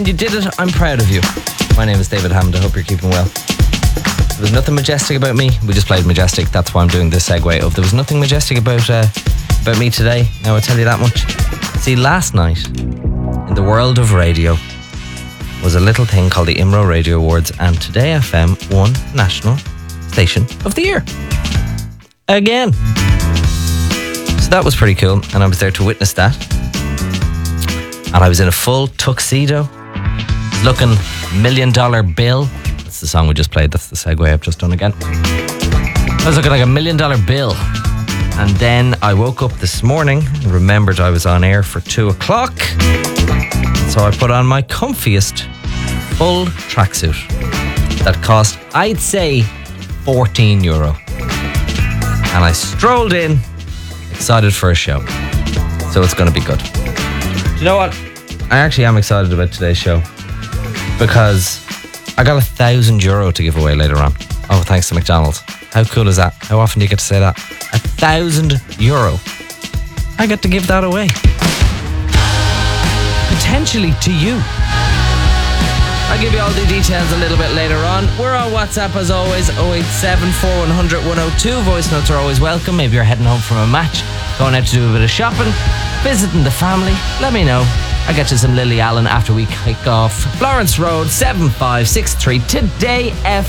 You did it. I'm proud of you. My name is David Hammond. I hope you're keeping well. There was nothing majestic about me. We just played Majestic. That's why I'm doing this segue of there was nothing majestic about me today. Now I'll tell you that much. See, last night in the world of radio was a little thing called the IMRO Radio Awards, and Today FM won National Station of the Year. Again. So that was pretty cool, and I was there to witness that. And I was in a full tuxedo, looking $1 million bill. That's the song we just played. That's the segue I've just done again. I was looking like $1 million bill. And then I woke up this morning and remembered I was on air for 2 o'clock. So I put on my comfiest full tracksuit that cost, I'd say, €14. And I strolled in, excited for a show. So it's going to be good. Do you know what? I actually am excited about today's show because I got €1,000 to give away later on. Oh, thanks to McDonald's. How cool is that? How often do you get to say that? €1,000. I get to give that away. Potentially to you. I'll give you all the details a little bit later on. We're on WhatsApp as always, 087 4100 102. Voice notes are always welcome. Maybe you're heading home from a match, going out to do a bit of shopping, visiting the family. Let me know. I'll get you some Lily Allen after we kick off. Florence Road, 7563, Today